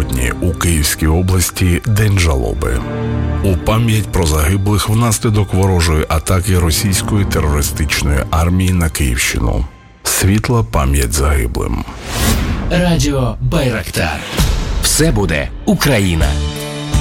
Сьогодні у Київській області День жалоби. У пам'ять про загиблих внаслідок ворожої атаки російської терористичної армії на Київщину. Світла пам'ять загиблим. Радіо Байрактар. Все буде Україна.